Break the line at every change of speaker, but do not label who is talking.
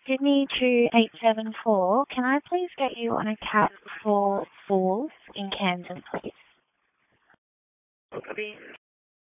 Sydney 2874. Can I please get you on a cab for Falls in Camden, please?